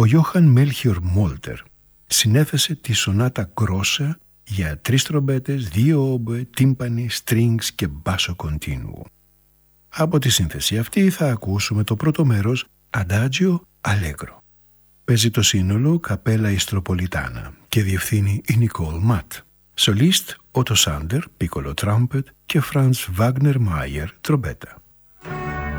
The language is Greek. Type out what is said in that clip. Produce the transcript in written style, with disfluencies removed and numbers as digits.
Γιώχαν Μέλχιορ Μόλτερ συνέθεσε τη σονάτα γκρόσα για 3 τρομπέτες, 2 όμποε, τίμπανι, στρίνγκς και μπάσο κοντίνουο. Από τη σύνθεση αυτή θα ακούσουμε το πρώτο μέρος Adagio Allegro. Παίζει το σύνολο Καπέλα Ιστροπολιτάνα και διευθύνει η Νικόλ Ματ. Σολίστ Ότο Σάντερ, πίκολο τράμπετ και Φραντς Βάγνερ Μάιερ, τρομπέτα.